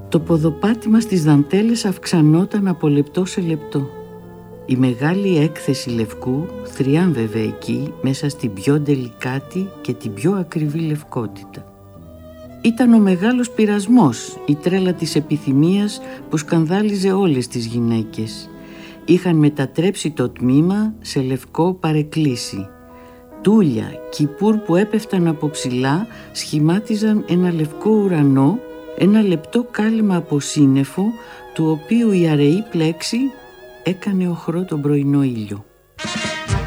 Το ποδοπάτημα στις δαντέλες αυξανόταν από λεπτό σε λεπτό. Η μεγάλη έκθεση λευκού θριάμβευε εκεί μέσα στην πιο ντελικάτη και την πιο ακριβή λευκότητα. Ήταν ο μεγάλος πειρασμός, η τρέλα της επιθυμίας που σκανδάλιζε όλες τις γυναίκες. Είχαν μετατρέψει το τμήμα σε λευκό παρεκκλήσι. Τούλια, κιπούρ που έπεφταν από ψηλά σχημάτιζαν ένα λευκό ουρανό, ένα λεπτό κάλυμα από σύννεφο, του οποίου η αραιή πλέξη έκανε οχρό τον πρωινό ήλιο.